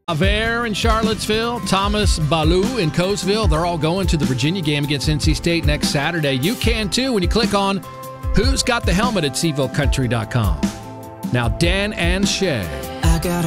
Aver in Charlottesville, Thomas Ballou in Coatesville, they're all going to the Virginia game against NC State next Saturday. You can too when you click on Who's Got the Helmet at SeavilCountry.com. Now, Dan and Shay.